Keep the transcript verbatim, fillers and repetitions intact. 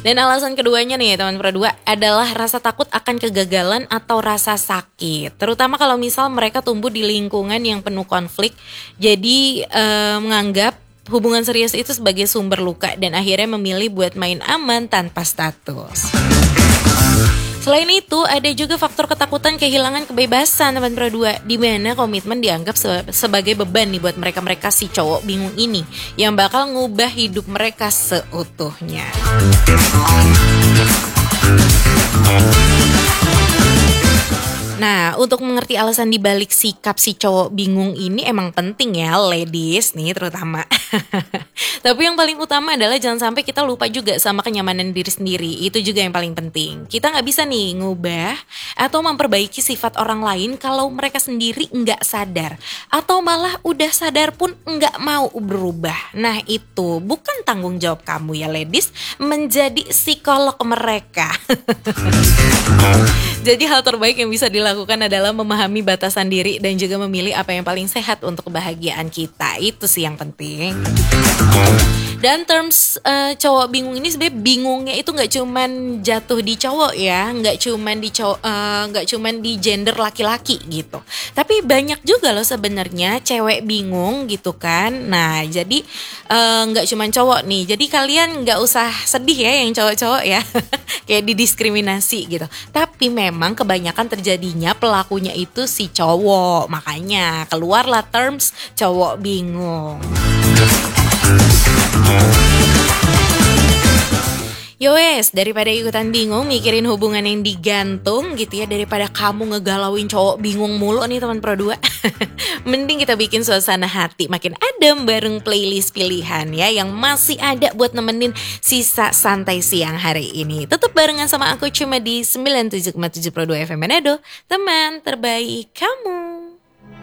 Dan alasan keduanya nih teman Pro dua adalah rasa takut akan kegagalan atau rasa sakit. Terutama kalau misal mereka tumbuh di lingkungan yang penuh konflik. Jadi eh, menganggap hubungan serius itu sebagai sumber luka dan akhirnya memilih buat main aman tanpa status. Selain itu, ada juga faktor ketakutan kehilangan kebebasan teman Pro dua, di mana komitmen dianggap se- sebagai beban nih buat mereka-mereka si cowok bingung ini yang bakal ngubah hidup mereka seutuhnya. Nah, untuk mengerti alasan dibalik sikap si cowok bingung ini emang penting ya, ladies nih terutama. Tapi yang paling utama adalah jangan sampai kita lupa juga sama kenyamanan diri sendiri. Itu juga yang paling penting. Kita gak bisa nih ngubah atau memperbaiki sifat orang lain kalau mereka sendiri gak sadar. Atau malah udah sadar pun gak mau berubah. Nah itu bukan tanggung jawab kamu ya ladies, menjadi psikolog mereka. Jadi hal terbaik yang bisa dilakukan adalah memahami batasan diri dan juga memilih apa yang paling sehat untuk kebahagiaan kita. Itu sih yang penting. Dan terms uh, cowok bingung ini sebenarnya bingungnya itu nggak cuman jatuh di cowok ya, nggak cuman di cowok, uh, nggak cuman di gender laki-laki gitu. Tapi banyak juga loh sebenarnya cewek bingung gitu kan. Nah jadi uh, nggak cuman cowok nih. Jadi kalian nggak usah sedih ya yang cowok-cowok ya, kayak didiskriminasi gitu. Tapi memang kebanyakan terjadinya pelakunya itu si cowok, makanya keluarlah terms cowok bingung. Yowes, daripada ikutan bingung mikirin hubungan yang digantung gitu ya, daripada kamu ngegalauin cowok bingung mulu nih teman Pro dua. Mending kita bikin suasana hati makin adem bareng playlist pilihan ya, yang masih ada buat nemenin sisa santai siang hari ini. Tetap barengan sama aku cuma di sembilan puluh tujuh koma tujuh Pro dua F M Manado, teman terbaik kamu.